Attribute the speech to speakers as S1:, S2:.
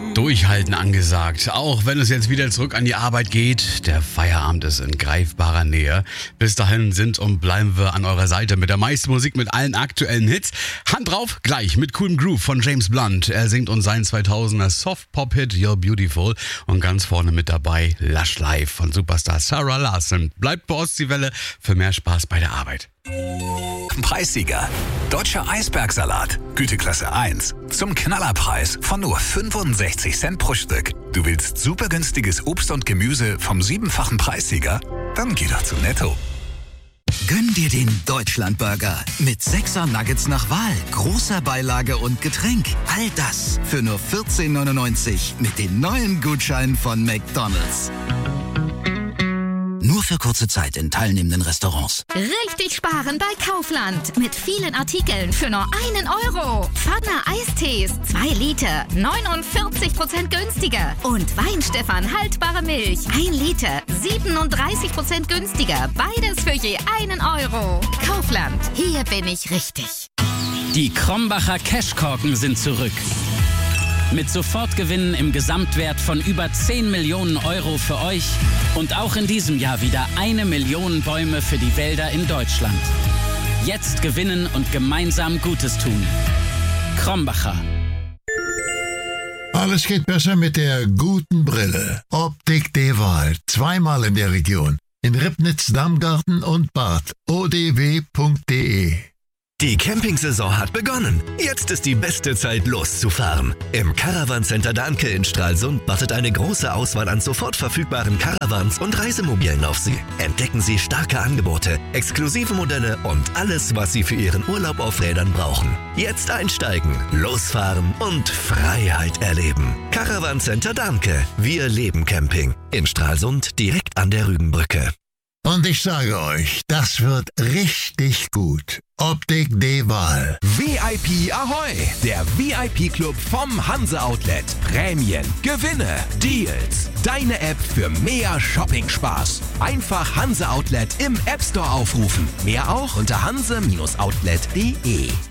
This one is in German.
S1: Durchhalten angesagt. Auch wenn es jetzt wieder zurück an die Arbeit geht, der Feierabend ist in greifbarer Nähe. Bis dahin sind und bleiben wir an eurer Seite mit der meisten Musik, mit allen aktuellen Hits. Hand drauf, gleich mit coolem Groove von James Blunt. Er singt uns seinen 2000er Soft-Pop-Hit You're Beautiful und ganz vorne mit dabei Lush Life von Superstar Sarah Larsson. Bleibt bei Ostseewelle für mehr Spaß bei der Arbeit.
S2: Preissieger. Deutscher Eisbergsalat. Güteklasse 1. Zum Knallerpreis von nur 65 Cent pro Stück. Du willst super günstiges Obst und Gemüse vom 7-fachen Preissieger? Dann geh doch zu Netto.
S3: Gönn dir den Deutschlandburger mit 6er Nuggets nach Wahl, großer Beilage und Getränk. All das für nur 14,99 mit den neuen Gutscheinen von McDonald's. Nur für kurze Zeit in teilnehmenden Restaurants.
S4: Richtig sparen bei Kaufland. Mit vielen Artikeln für nur 1 Euro. Pfanne Eistees, 2 Liter, 49% günstiger. Und Weinstefan haltbare Milch, 1 Liter, 37% günstiger. Beides für je 1 Euro. Kaufland, hier bin ich richtig.
S5: Die Krombacher Cashkorken sind zurück. Mit Sofortgewinnen im Gesamtwert von über 10 Millionen Euro für euch und auch in diesem Jahr wieder 1 Million Bäume für die Wälder in Deutschland. Jetzt gewinnen und gemeinsam Gutes tun. Krombacher.
S6: Alles geht besser mit der guten Brille. Optik der Wahl. Zweimal in der Region. In Ribnitz, Damgarten und Bad. odw.de.
S7: Die Campingsaison hat begonnen. Jetzt ist die beste Zeit, loszufahren. Im Caravan Center Dahnke in Stralsund wartet eine große Auswahl an sofort verfügbaren Caravans und Reisemobilen auf Sie. Entdecken Sie starke Angebote, exklusive Modelle und alles, was Sie für Ihren Urlaub auf Rädern brauchen. Jetzt einsteigen, losfahren und Freiheit erleben. Caravan Center Dahnke. Wir leben Camping. In Stralsund direkt an der Rügenbrücke.
S6: Und ich sage euch, das wird richtig gut. Optik de Wahl.
S8: VIP Ahoi! Der VIP-Club vom Hanse Outlet. Prämien, Gewinne, Deals. Deine App für mehr Shopping-Spaß. Einfach Hanse Outlet im App Store aufrufen. Mehr auch unter hanse-outlet.de.